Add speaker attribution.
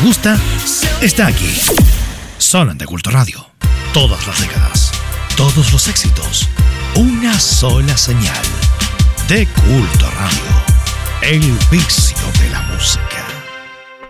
Speaker 1: gusta está aquí. Solo en De Culto Radio. Todas las décadas, todos los éxitos, una sola señal. De Culto Radio. El vicio de la música.